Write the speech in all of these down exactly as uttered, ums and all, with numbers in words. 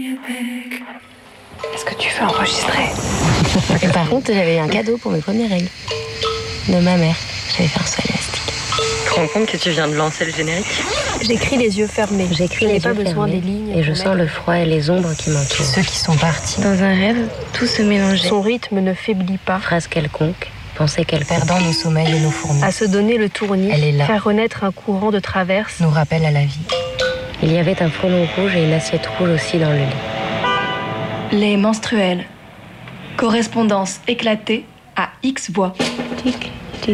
Est-ce que tu veux enregistrer? Et par contre, j'avais un cadeau pour mes premières règles de ma mère. J'avais fait un saut élastique. Tu te rends compte que tu viens de lancer le générique? J'écris les yeux fermés. J'écris Je les n'ai pas yeux besoin fermés des lignes. et je sens le froid et les ombres qui m'entourent. Ceux qui sont partis. Dans un rêve, tout se mélangeait. Son rythme ne faiblit pas. Phrase quelconque, pensée quelconque. Perdant nos sommeils et nos fourmis. À se donner le tournis. Elle est là. Faire renaître un courant de traverse. Nous rappelle à la vie. Il y avait un frelon rouge et une assiette rouge aussi dans le lit. Les menstruels. Correspondance éclatée à X voix. Tic, tic.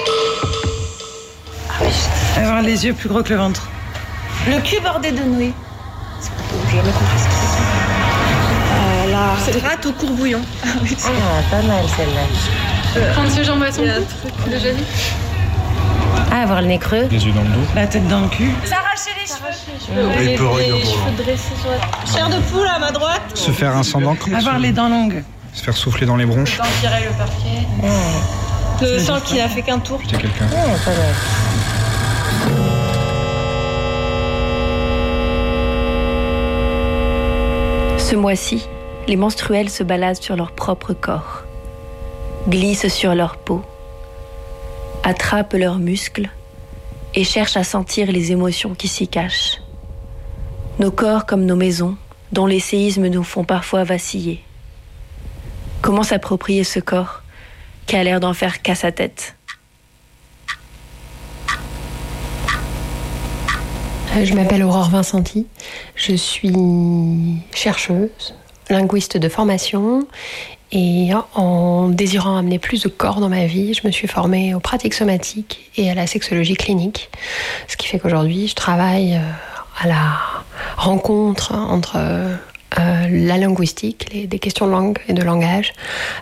Avoir les yeux plus gros que le ventre. Le cul bordé de nouilles. C'est pas tout, j'ai jamais compris ce que c'est. Euh, là. C'est rate au courbouillon. Ah, pas mal celle-là. Prendre ce jambon à son cou, déjà dit. Ah, avoir le nez creux. Les yeux dans le dos. La tête dans le cul. S'arracher les cheveux. Et Les, peur, les regarde, cheveux voilà. dressés sur la... Chair de poule à ma droite. Se faire un sang d'encre. Avoir les dents longues. Se faire souffler dans les bronches. Empirer le parquet. Ouais, Le sang qui n'a fait qu'un tour. C'était quelqu'un. ouais, pas mal. Ce mois-ci, les menstruels se baladent sur leur propre corps, glissent sur leur peau, attrapent leurs muscles et cherchent à sentir les émotions qui s'y cachent. Nos corps comme nos maisons, dont les séismes nous font parfois vaciller. Comment s'approprier ce corps qui a l'air d'en faire qu'à sa tête? Je m'appelle Aurore Vincenti, je suis chercheuse, linguiste de formation et en désirant amener plus de corps dans ma vie, je me suis formée aux pratiques somatiques et à la sexologie clinique, ce qui fait qu'aujourd'hui je travaille à la rencontre entre euh, la linguistique, les, des questions de langue et de langage,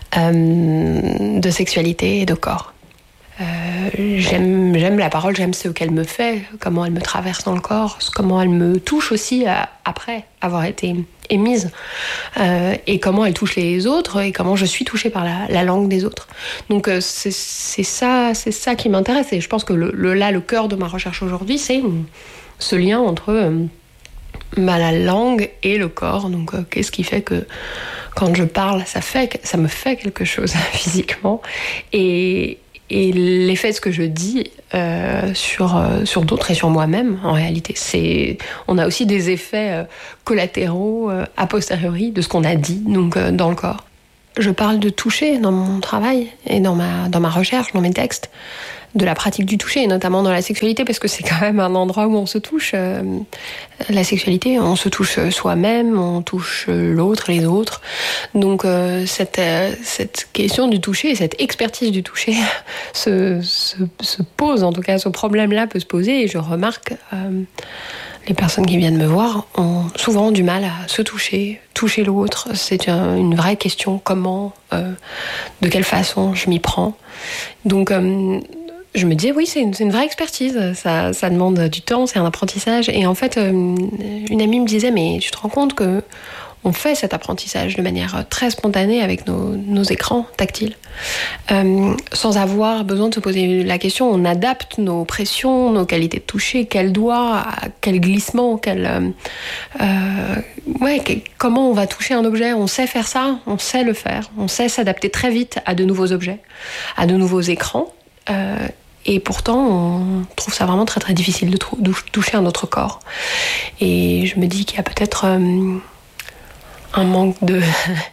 euh, de sexualité et de corps. Euh, j'aime, j'aime la parole, j'aime ce qu'elle me fait, comment elle me traverse dans le corps, comment elle me touche aussi euh, après avoir été émise, euh, et comment elle touche les autres et comment je suis touchée par la, la langue des autres. Donc euh, c'est, c'est, ça, c'est ça qui m'intéresse et je pense que le, le, là, le cœur de ma recherche aujourd'hui, c'est ce lien entre euh, bah, la langue et le corps. Donc euh, qu'est-ce qui fait que quand je parle, ça, fait, ça me fait quelque chose physiquement et Et l'effet de ce que je dis euh, sur, euh, sur d'autres et sur moi-même, en réalité, c'est, on a aussi des effets euh, collatéraux euh, a posteriori de ce qu'on a dit, donc euh, dans le corps. Je parle de toucher dans mon travail et dans ma, dans ma recherche, dans mes textes, de la pratique du toucher, et notamment dans la sexualité, parce que c'est quand même un endroit où on se touche. Euh, la sexualité, on se touche soi-même, on touche l'autre, les autres. Donc euh, cette, euh, cette question du toucher, cette expertise du toucher se, se, se pose, en tout cas ce problème-là peut se poser, et je remarque euh, les personnes qui viennent me voir ont souvent du mal à se toucher, toucher l'autre. C'est un, une vraie question, comment, euh, de quelle façon je m'y prends. Donc euh, je me disais, oui, c'est une, c'est une vraie expertise, ça, ça demande du temps, c'est un apprentissage. Et en fait, euh, une amie me disait, mais tu te rends compte que on fait cet apprentissage de manière très spontanée avec nos, nos écrans tactiles, euh, sans avoir besoin de se poser la question. On adapte nos pressions, nos qualités de toucher, quel doigt, quel glissement, quel, euh, euh, ouais, quel, comment on va toucher un objet. On sait faire ça, on sait le faire, on sait s'adapter très vite à de nouveaux objets, à de nouveaux écrans. Euh, et pourtant, on trouve ça vraiment très très difficile de, trou- de toucher un autre corps. Et je me dis qu'il y a peut-être euh, un manque de,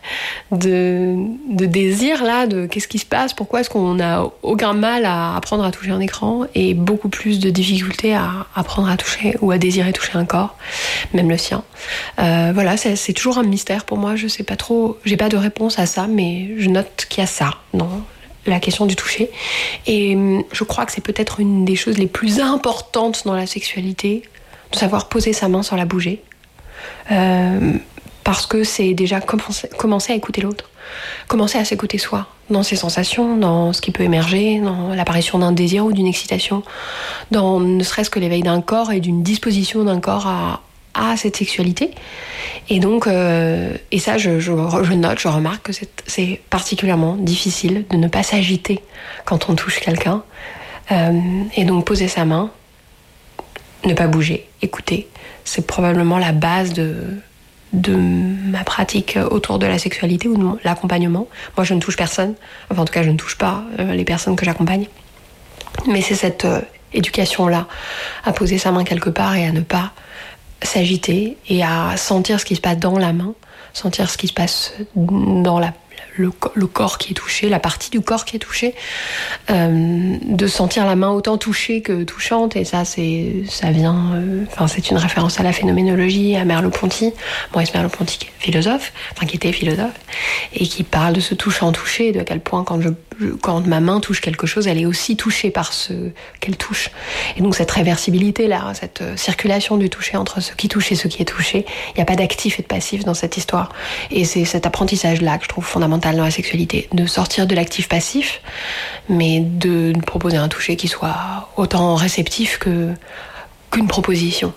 de, de désir là, de qu'est-ce qui se passe, pourquoi est-ce qu'on n'a aucun mal à apprendre à toucher un écran et beaucoup plus de difficultés à apprendre à toucher ou à désirer toucher un corps, même le sien. Euh, voilà, c'est, c'est toujours un mystère pour moi, je sais pas trop, j'ai pas de réponse à ça, mais je note qu'il y a ça, non ? La question du toucher. Et je crois que c'est peut-être une des choses les plus importantes dans la sexualité, de savoir poser sa main sans la bouger. Euh, parce que c'est déjà commencer, commencer à écouter l'autre, commencer à s'écouter soi, dans ses sensations, dans ce qui peut émerger, dans l'apparition d'un désir ou d'une excitation, dans ne serait-ce que l'éveil d'un corps et d'une disposition d'un corps à, à cette sexualité. Et donc, euh, et ça, je, je, je note, je remarque que c'est, c'est particulièrement difficile de ne pas s'agiter quand on touche quelqu'un. Euh, et donc, poser sa main, ne pas bouger, écouter, c'est probablement la base de, de ma pratique autour de la sexualité ou de mon, l'accompagnement. Moi, je ne touche personne. Enfin, en tout cas, je ne touche pas euh, les personnes que j'accompagne. Mais c'est cette euh, éducation-là, à poser sa main quelque part et à ne pas s'agiter et à sentir ce qui se passe dans la main, sentir ce qui se passe dans la, le, le corps qui est touché, la partie du corps qui est touchée, euh, de sentir la main autant touchée que touchante. Et ça, c'est, ça vient, euh, enfin, c'est une référence à la phénoménologie, à Merleau-Ponty, Maurice Merleau-Ponty, philosophe, enfin qui était philosophe, et qui parle de ce touchant-touché, de à quel point quand je quand ma main touche quelque chose, elle est aussi touchée par ce qu'elle touche. Et donc cette réversibilité-là, cette circulation du toucher entre ce qui touche et ce qui est touché, il n'y a pas d'actif et de passif dans cette histoire. Et c'est cet apprentissage-là que je trouve fondamental dans la sexualité, de sortir de l'actif-passif, mais de proposer un toucher qui soit autant réceptif que, qu'une proposition.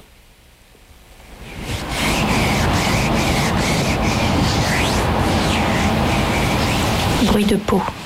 Bruit de peau.